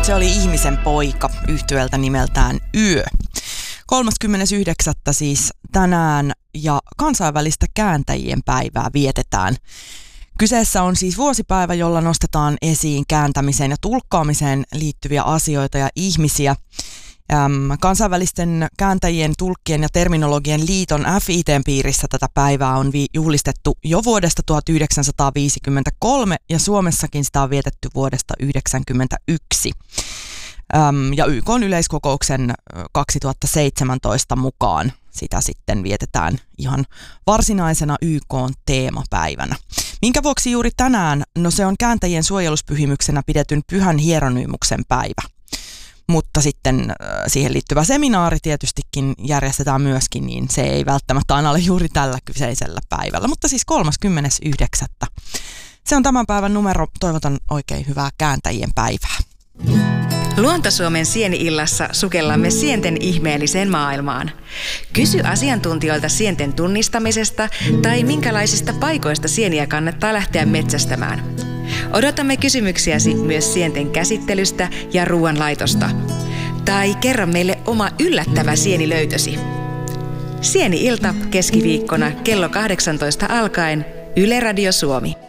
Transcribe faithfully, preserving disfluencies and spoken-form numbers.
Se oli Ihmisen poika yhtyöltä nimeltään Yö. kolmaskymmenes yhdeksättä siis tänään ja kansainvälistä kääntäjien päivää vietetään. Kyseessä on siis vuosipäivä, jolla nostetaan esiin kääntämiseen ja tulkkaamiseen liittyviä asioita ja ihmisiä. Ähm, kansainvälisten kääntäjien, tulkkien ja terminologien liiton F I T:n piirissä tätä päivää on vi- juhlistettu jo vuodesta tuhatyhdeksänsataaviisikymmentäkolme ja Suomessakin sitä on vietetty vuodesta yhdeksänkymmentäyksi. Ähm, ja Y K:n yleiskokouksen kaksituhattaseitsemäntoista mukaan sitä sitten vietetään ihan varsinaisena Y K:n teemapäivänä. Minkä vuoksi juuri tänään? No se on kääntäjien suojeluspyhimyksenä pidetyn Pyhän Hieronymuksen päivä. Mutta sitten siihen liittyvä seminaari tietystikin järjestetään myöskin, niin se ei välttämättä aina ole juuri tällä kyseisellä päivällä. Mutta siis kolmaskymmenes yhdeksättä Se on tämän päivän numero. Toivotan oikein hyvää kääntäjien päivää. Luontosuomen Sieni-illassa sukellamme sienten ihmeelliseen maailmaan. Kysy asiantuntijoilta sienten tunnistamisesta tai minkälaisista paikoista sieniä kannattaa lähteä metsästämään. Odotamme kysymyksiäsi myös sienten käsittelystä ja ruoanlaitosta. Tai kerro meille oma yllättävä sienilöytösi. Sieni-ilta keskiviikkona kello kahdeksantoista alkaen Yle Radio Suomi.